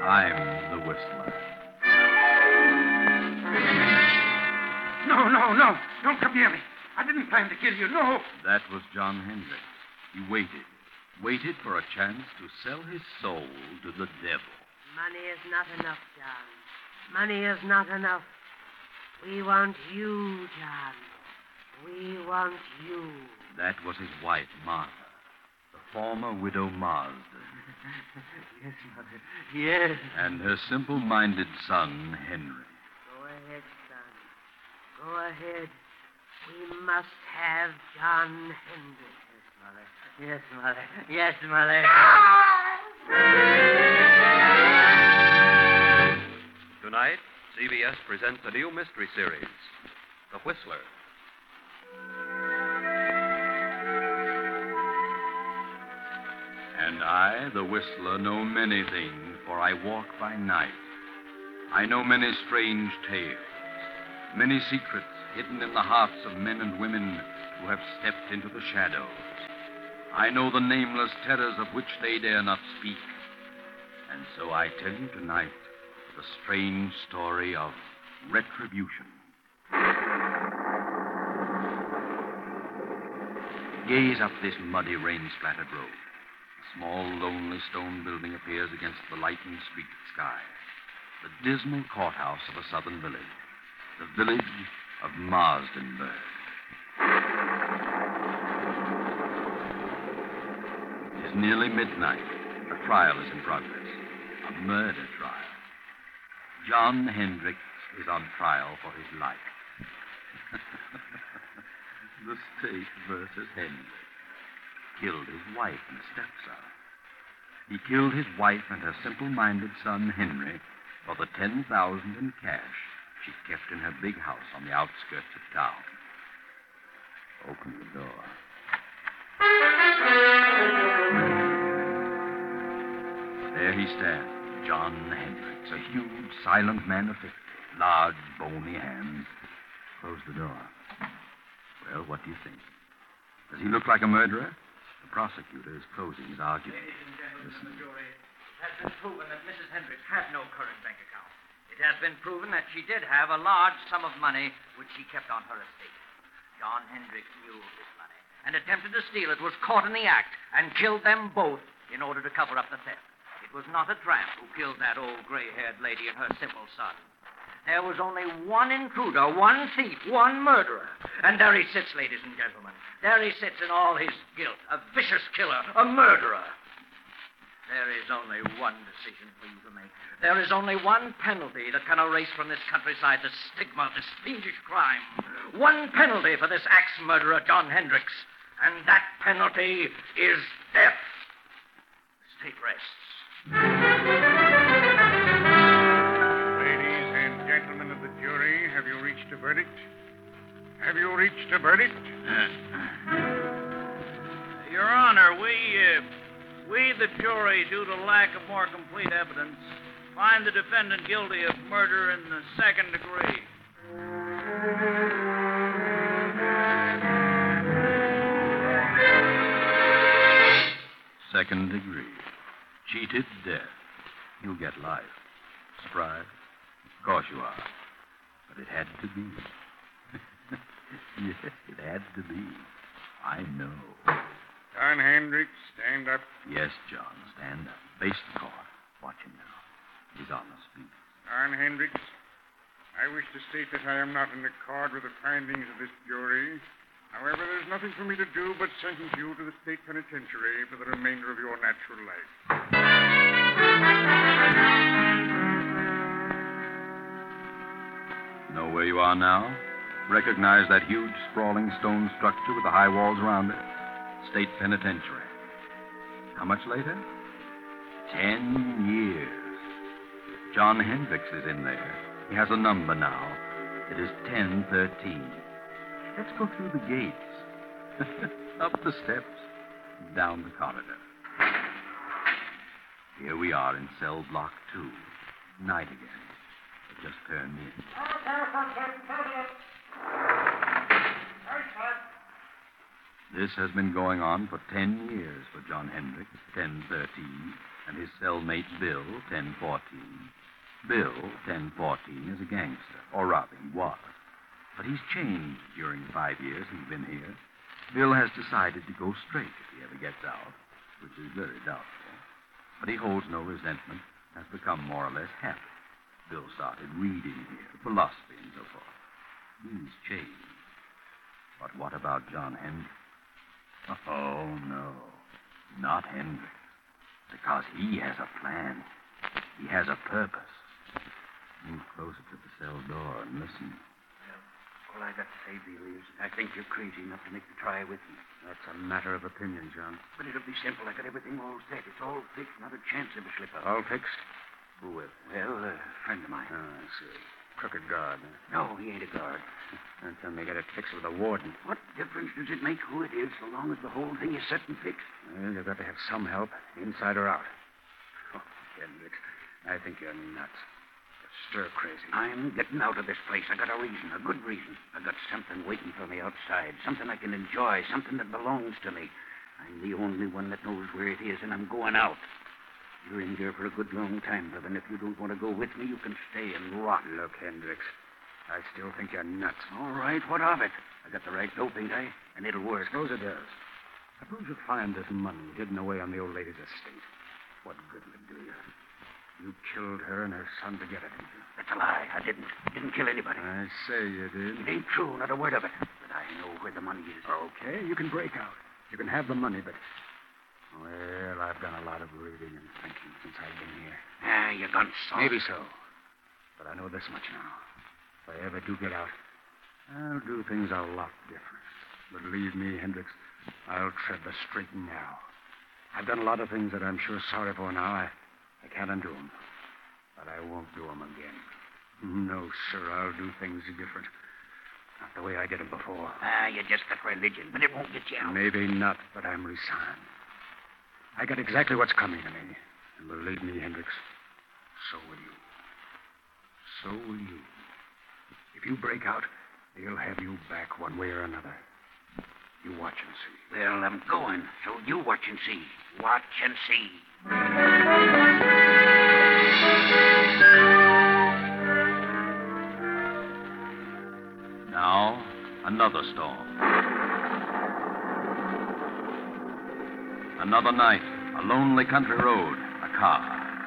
I'm the Whistler. No. Don't come near me. I didn't plan to kill you, no. That was John Hendricks. He waited for a chance to sell his soul to the devil. Money is not enough, John. Money is not enough. We want you, John. We want you. That was his wife, Martha, the former widow Marsden. Yes, Mother. Yes. And her simple-minded son, Henry. Go ahead, son. Go ahead. We must have John Hendricks. Yes, Mother. Yes, Mother. Tonight, CBS presents a new mystery series, The Whistler. And I, the Whistler, know many things, for I walk by night. I know many strange tales, many secrets hidden in the hearts of men and women who have stepped into the shadows. I know the nameless terrors of which they dare not speak. And so I tell you tonight the strange story of retribution. Gaze up this muddy, rain-splattered road. A small, lonely stone building appears against the lightened street sky. The dismal courthouse of a southern village. The village of Marsdenburg. It is nearly midnight. A trial is in progress. A murder trial. John Hendricks is on trial for his life. The state versus Hendricks. Killed his wife and stepson. He killed his wife and her simple-minded son, Henry, for the $10,000 in cash she kept in her big house on the outskirts of town. Open the door. There he stands, John Hendricks, a huge, silent man of 50, large, bony hands. Close the door. Well, what do you think? Does he look like a murderer? The prosecutor is closing his argument. Ladies and gentlemen of the jury, it has been proven that Mrs. Hendricks had no current bank account. It has been proven that she did have a large sum of money which she kept on her estate. John Hendricks knew of this money and attempted to steal it, was caught in the act, and killed them both in order to cover up the theft. It was not a tramp who killed that old gray-haired lady and her simple son. There was only one intruder, one thief, one murderer. And there he sits, ladies and gentlemen. There he sits in all his guilt, a vicious killer, a murderer. There is only one decision for you to make. There is only one penalty that can erase from this countryside the stigma of this fiendish crime. One penalty for this axe murderer, John Hendricks. And that penalty is death. The state rests. Gentlemen of the jury, have you reached a verdict? Have you reached a verdict? Your Honor, we, the jury, due to lack of more complete evidence, find the defendant guilty of murder in the second degree. Second degree. Cheated death. You'll get life. Surprised? Of course you are. But it had to be. Yes, it had to be. I know. John Hendricks, stand up. Yes, John, stand up. Face the court. Watch him now. He's on the speak. John Hendricks, I wish to state that I am not in accord with the findings of this jury. However, there's nothing for me to do but sentence you to the state penitentiary for the remainder of your natural life. Know where you are now? Recognize that huge, sprawling stone structure with the high walls around it? State penitentiary. How much later? 10 years. John Hendricks is in there. He has a number now. It is 1013. Let's go through the gates. Up the steps. Down the corridor. Here we are in cell block 2. Night again. Just turned in. This has been going on for 10 years for John Hendricks, 1013, and his cellmate Bill, 1014. Bill, 1014, is a gangster, or rather, he was. But he's changed during the 5 years he's been here. Bill has decided to go straight if he ever gets out, which is very doubtful. But he holds no resentment, has become more or less happy. Bill started reading here, philosophy and so forth. He's changed. But what about John Hendricks? Oh, no. Not Hendricks. Because he has a plan. He has a purpose. Move closer to the cell door and listen. All I got to say, Bill, is I think you're crazy enough to make the try with me. That's a matter of opinion, John. But it'll be simple. I got everything all set. It's all fixed. Not a chance of a slip-up. All fixed? Who with? Well, a friend of mine. Oh, I see. Crooked guard. Huh? No, he ain't a guard. Don't tell me you got it fixed with a warden. What difference does it make who it is so long as the whole thing is set and fixed? Well, you've got to have some help, inside or out. Oh, Hendricks, I think you're nuts. You're stir crazy. I'm getting out of this place. I got a reason, a good reason. I got something waiting for me outside, something I can enjoy, something that belongs to me. I'm the only one that knows where it is, and I'm going out. You're in here for a good long time, Bevan. If you don't want to go with me, you can stay and rot. Look, Hendricks, I still think you're nuts. All right, what of it? I got the right dope, ain't I? And it'll work. Suppose it does. Suppose you find this money hidden away on the old lady's estate. What good will it do you? You killed her and her son to get it, didn't you? That's a lie. I didn't. Didn't kill anybody. I say you did. It ain't true, not a word of it. But I know where the money is. Okay, you can break out. You can have the money, but... Well, I've done a lot of reading and thinking since I've been here. Ah, you're gone soft. Maybe so. But I know this much now. If I ever do get out, I'll do things a lot different. Believe me, Hendricks, I'll tread the straight and narrow. I've done a lot of things that I'm sure sorry for now. I can't undo them. But I won't do them again. No, sir, I'll do things different. Not the way I did them before. Ah, you just got religion, but it won't get you out. Maybe not, but I'm resigned. I got exactly what's coming to me. And believe me, Hendricks, so will you. So will you. If you break out, they'll have you back one way or another. You watch and see. Well, I'm going, so you watch and see. Watch and see. Now, another storm. Another night, a lonely country road, a car.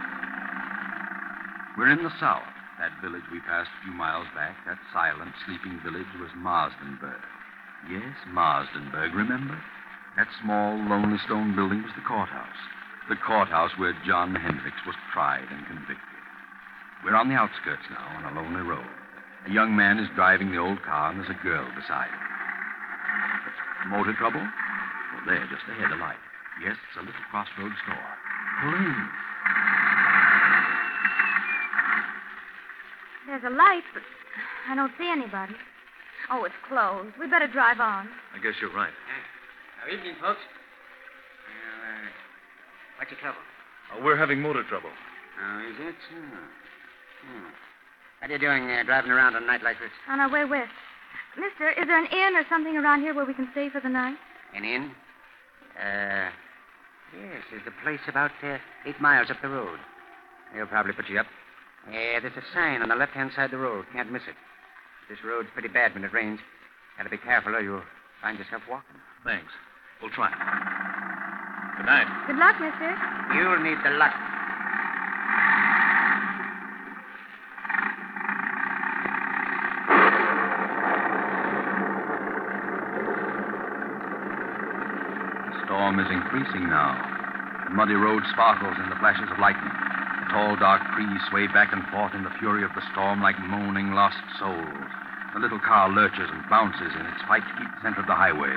We're in the south. That village we passed a few miles back, that silent, sleeping village, was Marsdenburg. Yes, Marsdenburg, remember? That small, lonely stone building was the courthouse. The courthouse where John Hendricks was tried and convicted. We're on the outskirts now, on a lonely road. A young man is driving the old car, and there's a girl beside him. Motor trouble? Well, there, just ahead, a light. Yes, it's a little crossroads store. Pull in. There's a light, but I don't see anybody. Oh, it's closed. We better drive on. I guess you're right. Good evening, folks. What's your trouble? We're having motor trouble. Oh, is it? What are you doing driving around on a night like this? On our way west. Mister, is there an inn or something around here where we can stay for the night? An inn? Yes, there's a place about 8 miles up the road. They'll probably put you up. There's a sign on the left-hand side of the road. Can't miss it. This road's pretty bad when it rains. Gotta be careful or you'll find yourself walking. Thanks. We'll try. Good night. Good luck, mister. You'll need the luck. The storm is increasing now. The muddy road sparkles in the flashes of lightning. The tall, dark trees sway back and forth in the fury of the storm like moaning lost souls. The little car lurches and bounces in its fight to keep the center of the highway.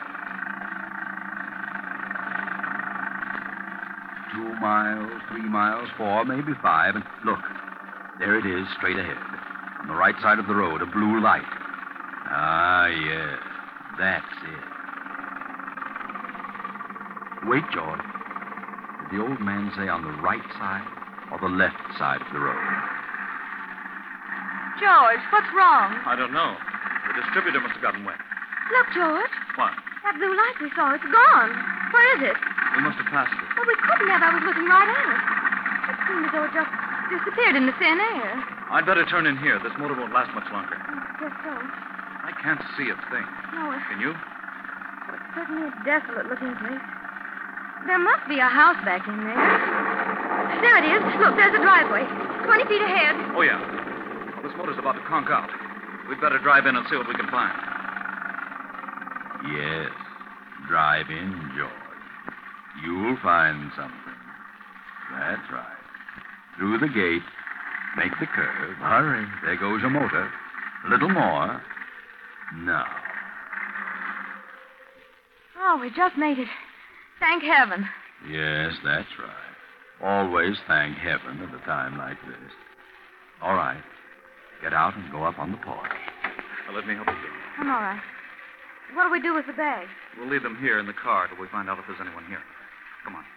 2 miles, 3 miles, 4, maybe 5, and look, there it is, straight ahead. On the right side of the road, a blue light. Ah, yes, that's it. Wait, George. Did the old man say on the right side or the left side of the road? George, what's wrong? I don't know. The distributor must have gotten wet. Look, George. What? That blue light we saw, it's gone. Where is it? We must have passed it. Well, we couldn't have. I was looking right at it. It seemed as though it just disappeared in the thin air. I'd better turn in here. This motor won't last much longer. Guess so. I can't see a thing. No, it's Can you? certainly a desolate-looking place. There must be a house back in there. There it is. Look, there's a driveway. 20 feet ahead. Oh, yeah. Well, this motor's about to conk out. We'd better drive in and see what we can find. Yes. Drive in, George. You'll find something. That's right. Through the gate. Make the curve. Hurry. There goes a motor. A little more. Now. Oh, we just made it. Thank heaven. Yes, that's right. Always thank heaven at a time like this. All right. Get out and go up on the porch. Now, let me help you. I'm all right. What do we do with the bag? We'll leave them here in the car till we find out if there's anyone here. Come on.